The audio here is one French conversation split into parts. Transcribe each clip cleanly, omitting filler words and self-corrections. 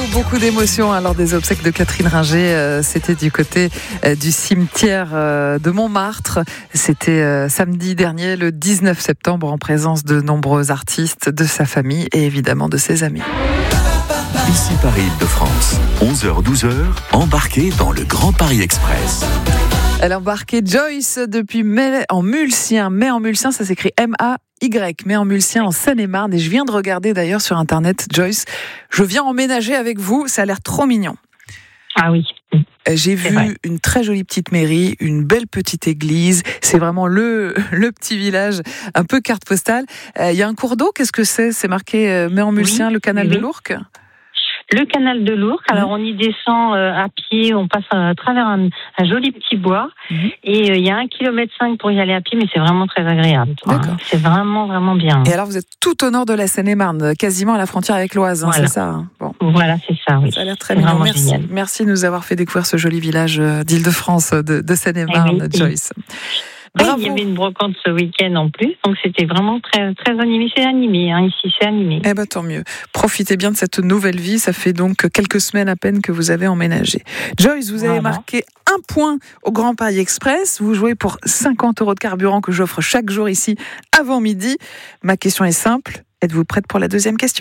Beaucoup d'émotions lors des obsèques de Catherine Ringer. C'était du côté du cimetière de Montmartre. C'était samedi dernier, le 19 septembre, en présence de nombreux artistes, de sa famille et évidemment de ses amis. Ici Paris-Île-de-France, 11h-12h, embarquez dans le Grand Paris Express. Elle a embarqué Joyce depuis Mai en Mulsien. Mai en Mulsien, ça s'écrit M-A-Y, Mai en Mulsien, en Seine-et-Marne. Et je viens de regarder d'ailleurs sur Internet, Joyce, je viens emménager avec vous, ça a l'air trop mignon. Ah oui. J'ai vu une très jolie petite mairie, une belle petite église. C'est vraiment le petit village, un peu carte postale. Il y a un cours d'eau, qu'est-ce que c'est ? C'est marqué Mai en Mulsien, le canal de l'Ourcq ? Le canal de l'Ourcq. Alors on y descend à pied, on passe à travers un joli petit bois, et il y a 1,5 km pour y aller à pied, mais c'est vraiment très agréable. C'est vraiment bien. Et alors vous êtes tout au nord de la Seine-et-Marne, quasiment à la frontière avec l'Oise, voilà. C'est ça hein. Bon. Voilà, c'est ça, oui. Ça a l'air très mignon. Merci de nous avoir fait découvrir ce joli village d'Île-de-France, de Seine-et-Marne, Joyce. Bravo. Il y avait une brocante ce week-end en plus, donc c'était vraiment très, très animé. C'est animé, ici c'est animé. Eh ben tant mieux. Profitez bien de cette nouvelle vie. Ça fait donc quelques semaines à peine que vous avez emménagé. Joyce, vous avez marqué 1 point au Grand Paris Express. Vous jouez pour 50 € de carburant que j'offre chaque jour ici avant midi. Ma question est simple. Êtes-vous prête pour la deuxième question ?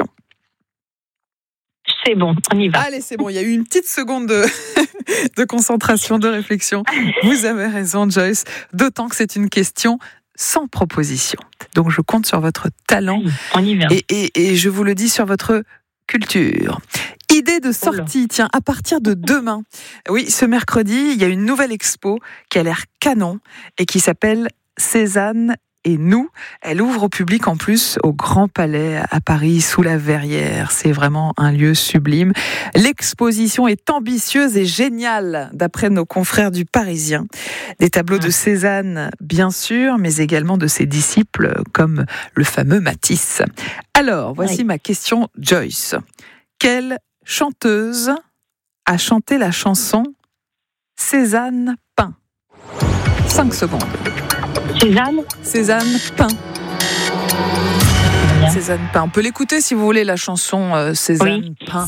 C'est bon, on y va. Allez, c'est bon. Il y a eu une petite seconde de concentration, de réflexion. Vous avez raison, Joyce. D'autant que c'est une question sans proposition. Donc, je compte sur votre talent. On y va. Et je vous le dis, sur votre culture. Idée de sortie, tiens, à partir de demain. Oui, ce mercredi, il y a une nouvelle expo qui a l'air canon et qui s'appelle Cézanne et nous. Elle ouvre au public en plus au Grand Palais à Paris, sous la Verrière. C'est vraiment un lieu sublime. L'exposition est ambitieuse et géniale, d'après nos confrères du Parisien. Des tableaux de Cézanne, bien sûr, mais également de ses disciples, comme le fameux Matisse. Alors, voici ma question, Joyce. Quelle chanteuse a chanté la chanson Cézanne peint ? 5 secondes. Cézanne peint. Cézanne peint. On peut l'écouter si vous voulez, la chanson Cézanne peint.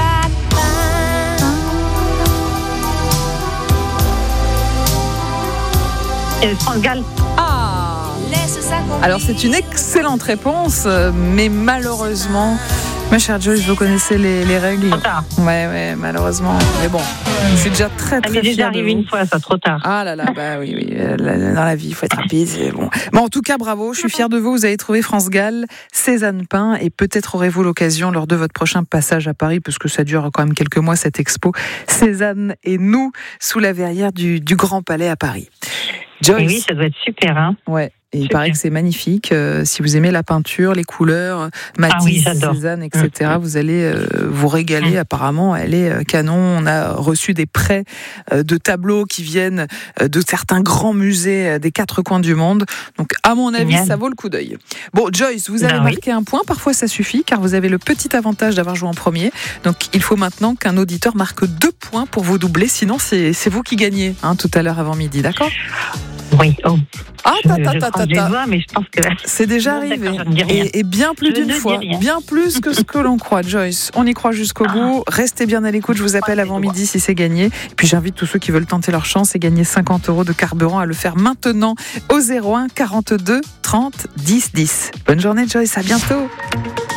France Gall. Ah. Alors c'est une excellente réponse, mais malheureusement, ma chère Joyce, vous connaissez les règles. Trop tard. Ouais, malheureusement. Mais bon, je suis déjà très fière de vous. Elle est déjà arrivée une fois, ça, trop tard. Ah là là, bah oui. Dans la vie, il faut être rapide. C'est bon. Bon, en tout cas, bravo. Je suis fière de vous. Vous avez trouvé France Gall, Cézanne peint, et peut-être aurez-vous l'occasion lors de votre prochain passage à Paris, parce que ça dure quand même quelques mois cette expo. Cézanne et nous, sous la verrière du Grand Palais à Paris. Joyce. Et oui, ça doit être super, hein. Ouais. Et il paraît que c'est magnifique. Si vous aimez la peinture, les couleurs, Matisse, Cézanne, etc., vous allez vous régaler. Apparemment, elle est canon. On a reçu des prêts de tableaux qui viennent de certains grands musées des 4 coins du monde. Donc, à mon avis, ça vaut le coup d'œil. Bon, Joyce, vous avez marqué 1 point. Parfois, ça suffit, car vous avez le petit avantage d'avoir joué en premier. Donc, il faut maintenant qu'un auditeur marque 2 points pour vous doubler. Sinon, c'est vous qui gagnez, tout à l'heure avant midi. D'accord ? Oui. Oh. Mais je pense que c'est déjà arrivé. Et bien plus d'une fois. Bien plus que ce que l'on croit, Joyce. On y croit jusqu'au bout. Restez bien à l'écoute. Je vous appelle avant midi si c'est gagné. Et puis j'invite tous ceux qui veulent tenter leur chance et gagner 50 € de carburant à le faire maintenant au 01 42 30 10 10. Bonne journée, Joyce. À bientôt.